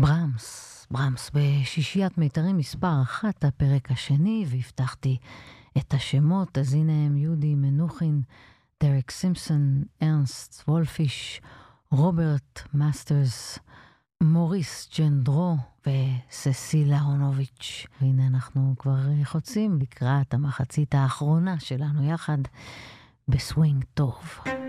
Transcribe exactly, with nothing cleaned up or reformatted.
ברמס, ברמס בשישיית מיתרים מספר אחת, הפרק השני, והבטחתי את השמות, אז הנה הם: יהודי מנוחין, דרק סימפסון, ארנסט וולפיש, רוברט מאסטרס, מוריס ג'נדרו וססילה הונוביץ'. והנה אנחנו כבר חוצים לקראת המחצית האחרונה שלנו יחד בסווינג טוב.